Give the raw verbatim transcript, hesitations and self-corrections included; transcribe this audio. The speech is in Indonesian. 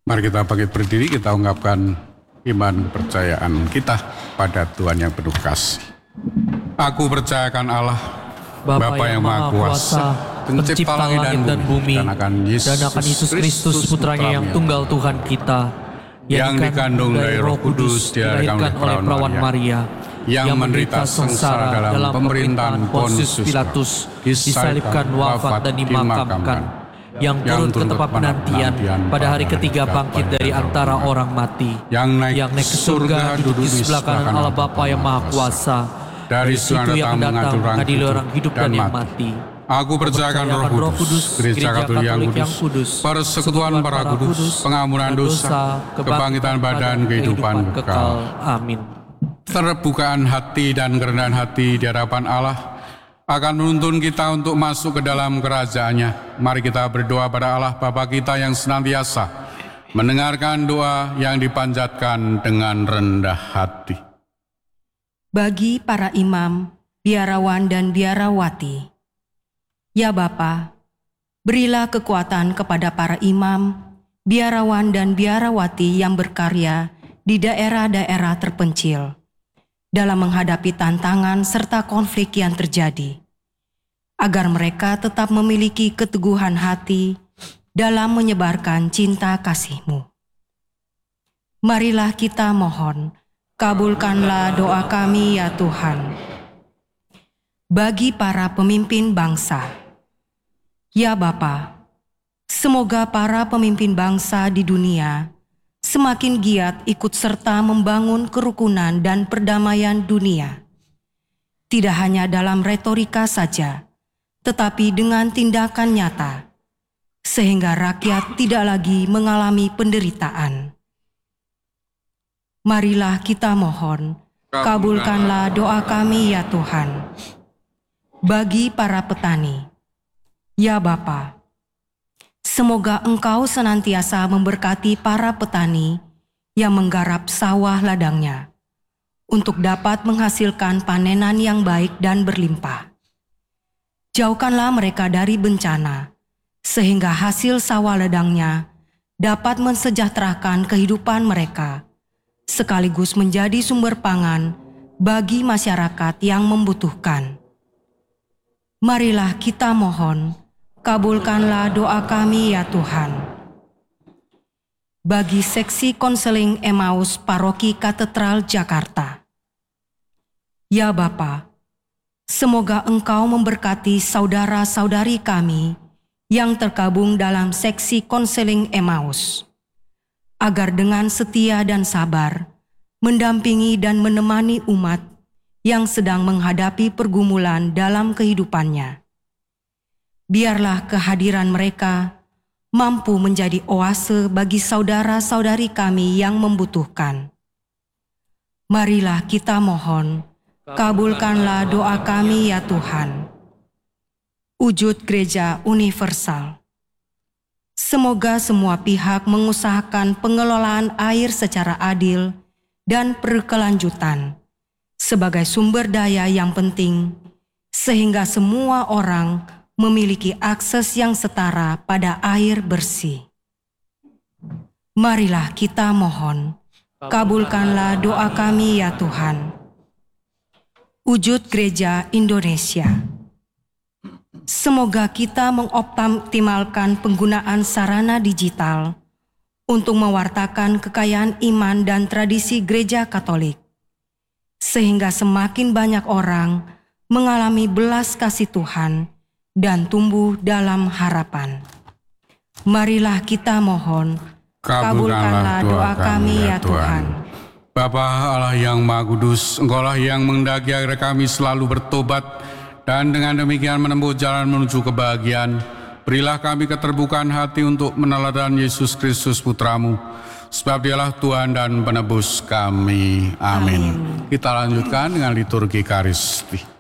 Mari kita bangkit berdiri, kita ungkapkan iman kepercayaan kita pada Tuhan yang penuh kasih. Aku percayakan Allah, Bapa, Bapa yang Maha Kuasa, pencipta langit dan, dan bumi, dan akan Yesus, dan akan Yesus Kristus, putranya yang tunggal Tuhan kita, yang, yang dikandung dari Roh Kudus, dilahirkan oleh perawan Maria, yang menderita sengsara dalam pemerintahan Pontius Pilatus, disalibkan, wafat dan dimakamkan, yang turun ke tempat penantian, pada hari ketiga bangkit dari antara orang mati, yang naik, yang naik ke surga, duduk di sebelah kanan Allah Bapa yang Maha Kuasa, dari situ yang datang mengadili orang hidup dan yang mati. Aku percayakan Roh Kudus, Gereja Katolik yang kudus, persekutuan para kudus, pengampunan dosa, kebangkitan badan, kehidupan kekal. Amin. Terbukaan hati dan kerendahan hati di hadapan Allah akan menuntun kita untuk masuk ke dalam kerajaan-Nya. Mari kita berdoa pada Allah Bapa kita yang senantiasa mendengarkan doa yang dipanjatkan dengan rendah hati. Bagi para imam, biarawan dan biarawati, ya Bapa, berilah kekuatan kepada para imam, biarawan dan biarawati yang berkarya di daerah-daerah terpencil dalam menghadapi tantangan serta konflik yang terjadi, agar mereka tetap memiliki keteguhan hati dalam menyebarkan cinta kasih-Mu. Marilah kita mohon, kabulkanlah doa kami ya Tuhan. Bagi para pemimpin bangsa, ya Bapa, semoga para pemimpin bangsa di dunia semakin giat ikut serta membangun kerukunan dan perdamaian dunia. Tidak hanya dalam retorika saja, tetapi dengan tindakan nyata, sehingga rakyat tidak lagi mengalami penderitaan. Marilah kita mohon, kabulkanlah doa kami ya Tuhan. Bagi para petani, ya Bapa, semoga Engkau senantiasa memberkati para petani yang menggarap sawah ladangnya, untuk dapat menghasilkan panenan yang baik dan berlimpah. Jauhkanlah mereka dari bencana, sehingga hasil sawah ladangnya dapat mensejahterakan kehidupan mereka, sekaligus menjadi sumber pangan bagi masyarakat yang membutuhkan. Marilah kita mohon, kabulkanlah doa kami ya Tuhan. Bagi seksi konseling Emmaus Paroki Katedral Jakarta, ya Bapa, semoga Engkau memberkati saudara-saudari kami yang tergabung dalam seksi konseling Emmaus, agar dengan setia dan sabar mendampingi dan menemani umat yang sedang menghadapi pergumulan dalam kehidupannya. Biarlah kehadiran mereka mampu menjadi oase bagi saudara-saudari kami yang membutuhkan. Marilah kita mohon, kabulkanlah doa kami ya Tuhan. Wujud Gereja Universal. Semoga semua pihak mengusahakan pengelolaan air secara adil dan berkelanjutan sebagai sumber daya yang penting, sehingga semua orang memiliki akses yang setara pada air bersih. Marilah kita mohon, kabulkanlah doa kami ya Tuhan. Wujud Gereja Indonesia. Semoga kita mengoptimalkan penggunaan sarana digital untuk mewartakan kekayaan iman dan tradisi Gereja Katolik, sehingga semakin banyak orang mengalami belas kasih Tuhan dan tumbuh dalam harapan. Marilah kita mohon, kabulkanlah doa kami ya Tuhan. Bapa Allah yang Maha Kudus, Engkaulah yang menghendaki agar kami selalu bertobat dan dengan demikian menempuh jalan menuju kebahagiaan. Berilah kami keterbukaan hati untuk meneladani Yesus Kristus Putramu, sebab Dialah Tuhan dan Penebus kami. Amin. Amin. Kita lanjutkan dengan liturgi Ekaristi.